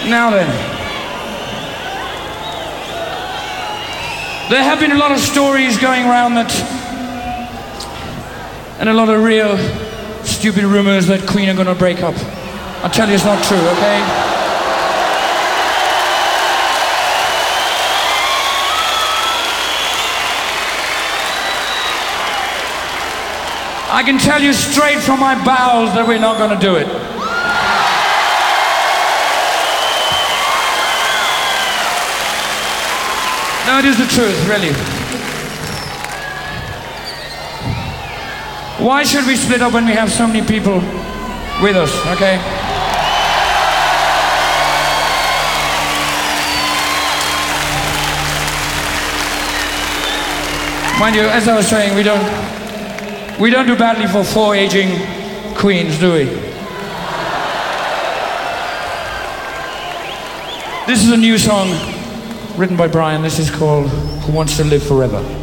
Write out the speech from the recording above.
Now then, there have been a lot of stories going around that, and a lot of real stupid rumors that Queen are gonna break up. I'll tell you it's not true, okay? I can tell you straight from my bowels that we're not gonna do it. No, it is the truth, really. Why should we split up when we have so many people with us, okay? Mind you, as I was saying, we don't do badly for 4 aging queens, do we? This is a new song written by Brian. This is called Who Wants to Live Forever.